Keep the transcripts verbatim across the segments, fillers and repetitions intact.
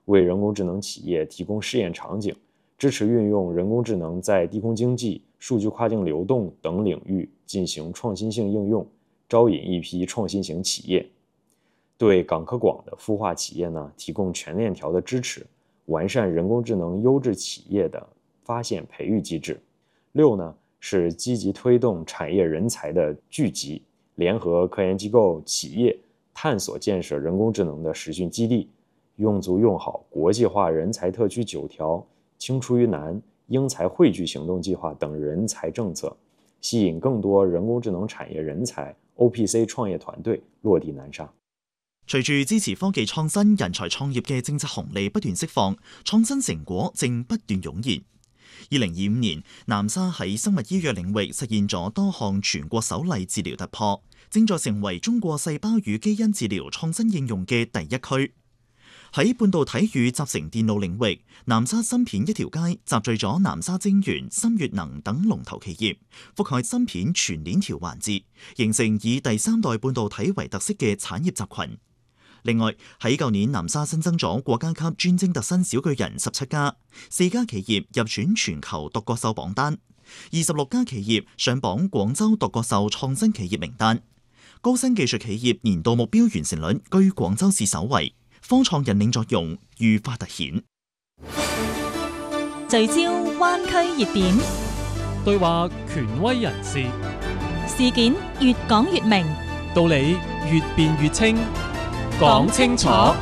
为人工智能企业提供试验场景，支持运用人工智能在低空经济、数据跨境流动等领域进行创新性应用，招引一批创新型企业。对港科广的孵化企业呢，提供全链条的支持，完善人工智能优质企业的发现培育机制。六呢，是积极推动产业人才的聚集，联合科研机构、企业，探索建设人工智能的实训基地，用足用好国际化人才特区九条、青出于蓝、英才汇聚行动计划等人才政策，吸引更多人工智能產業人才 O P C 創業團隊落地南沙。 隨住支持科技創新、人才創業嘅政策紅利不斷釋放，創新成果正不斷湧現。二零二五年，南沙喺生物醫藥領域實現咗多項全國首例治療突破，正在成為中國細胞與基因治療創新應用嘅第一區。喺半導體與集成電路領域，南沙芯片一條街集聚咗南沙晶圓、深越能等龍頭企業，覆蓋芯片全鏈條環節，形成以第三代半導體為特色嘅產業集群。另外，喺舊年南沙新增咗國家級專精特新小巨人十七家，四家企業入選全球獨角獸榜單，二十六家企業上榜廣州獨角獸創新企業名單。高新技術企業年度目標完成率居廣州市首位，科創引領作用愈發凸顯。 聚焦灣區熱點， 對話權威人士， 事件越講越明， 道理越辯越清。講清楚。好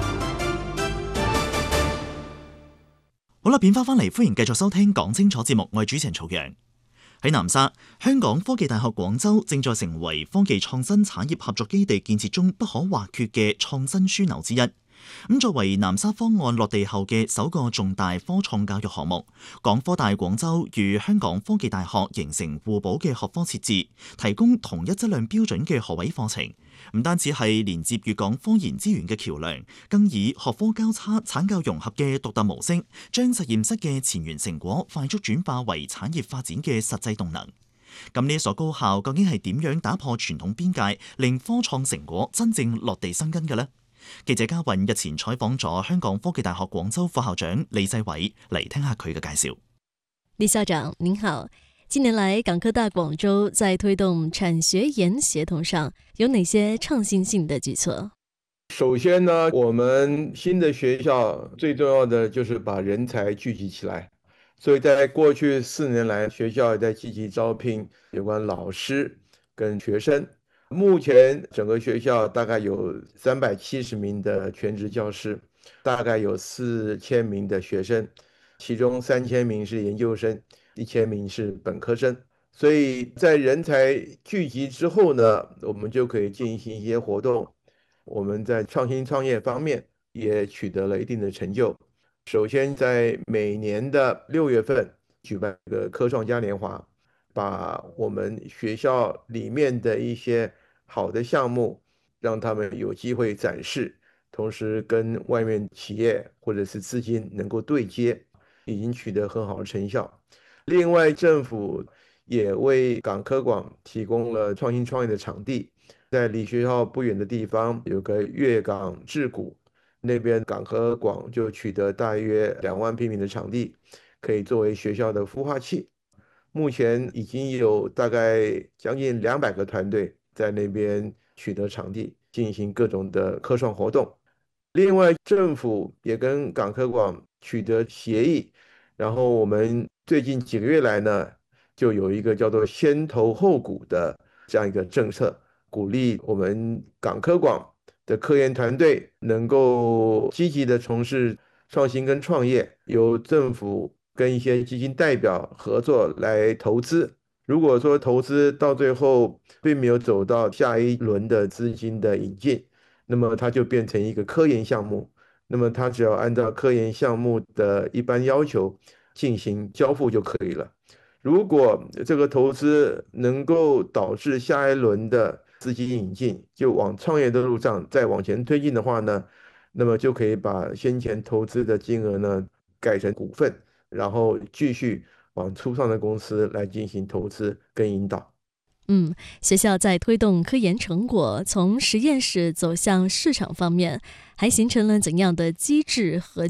啦，變翻翻嚟，歡迎繼續收聽講清楚節目，我係主持人曹陽。喺南沙，香港科技大學廣州正在成為科技創新產業合作基地建設中不可或缺嘅創新樞紐之一。咁作為南沙方案落地後嘅首個重大科創教育項目，港科大廣州與香港科技大學形成互補嘅學科設置，提供同一質量標準嘅學位課程。唔單止係連接粵港科研資源嘅橋梁，更以學科交叉、產教融合嘅獨特模式，將實驗室嘅前沿成果快速轉化為產業發展嘅實際動能。咁呢一所高校究竟係點樣打破傳統邊界，令科創成果真正落地生根嘅呢？記者嘉韻日前採訪咗香港科技大學廣州副校長李世偉，嚟聽下佢嘅介紹。 李校長您好，近年來港科大廣州在推動產學研協同上有哪些創新性的舉措？ 首先呢，我們新的學校最重要的就是把人才聚集起來，所以在過去四年來，學校也在積極招聘有關老師跟學生。目前整個學校大概有三百七十名的全職教師，大概有四千名的學生，其中三千名是研究生，一千名是本科生。所以在人才聚集之後呢，我們就可以進行一些活動。我們在創新創業方面也取得了一定的成就。首先在每年的六月份舉辦一個科創嘉年華，把我們學校裏面的一些好的項目讓他們有機會展示，同時跟外面企業或者是資金能夠對接，已經取得很好的成效。另外，政府也為港科廣提供了創新創業的場地，在離學校不遠的地方有個粵港智谷，那邊港科廣就取得大約兩萬平米的場地，可以作為學校的孵化器。目前已經有大概將近兩百個團隊在那邊取得場地，進行各種的科創活動。另外，政府也跟港科廣取得協議，然後我們最近幾個月來呢，就有一個叫做先投後股的這樣一個政策，鼓勵我們港科廣的科研團隊能夠積極的從事創新跟創業，由政府跟一些基金代表合作來投資。如果說投資到最後並沒有走到下一輪的資金的引進，那麼它就變成一個科研項目，那麼它只要按照科研項目的一般要求進行交付就可以了。如果這個投資能夠導致下一輪的資金引進，就往創業的路上再往前推進的話呢，那麼就可以把先前投資的金額呢改成股份，然後繼續往初創的公司來進行投資跟引導。 嗯，學校在推動科研成果從實驗室走向市場方面，還形成了怎樣的機制和